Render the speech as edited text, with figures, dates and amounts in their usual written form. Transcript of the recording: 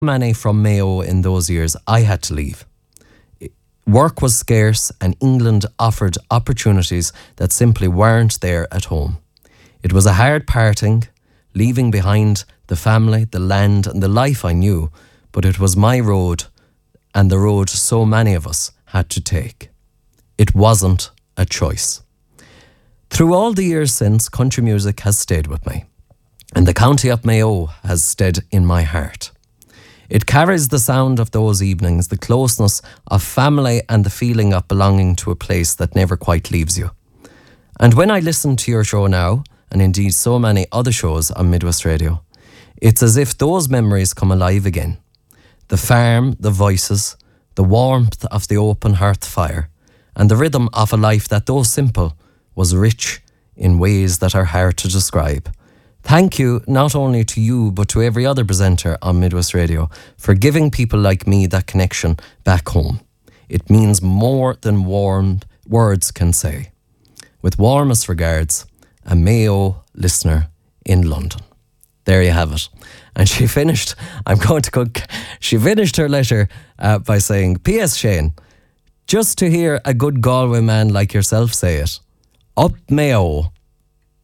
Many from Mayo in those years, I had to leave. Work was scarce and England offered opportunities that simply weren't there at home. It was a hard parting, leaving behind the family, the land and the life I knew, but it was my road and the road so many of us had to take. It wasn't a choice. Through all the years since, country music has stayed with me, and the county of Mayo has stayed in my heart. It carries the sound of those evenings, the closeness of family and the feeling of belonging to a place that never quite leaves you. And when I listen to your show now, and indeed so many other shows on Midwest Radio, it's as if those memories come alive again. The farm, the voices, the warmth of the open hearth fire, and the rhythm of a life that, though simple, was rich in ways that are hard to describe. Thank you not only to you but to every other presenter on Midwest Radio for giving people like me that connection back home. It means more than warm words can say. With warmest regards, a Mayo listener in London. There you have it. And she finished her letter by saying, P.S. Shane, just to hear a good Galway man like yourself say it, up Mayo.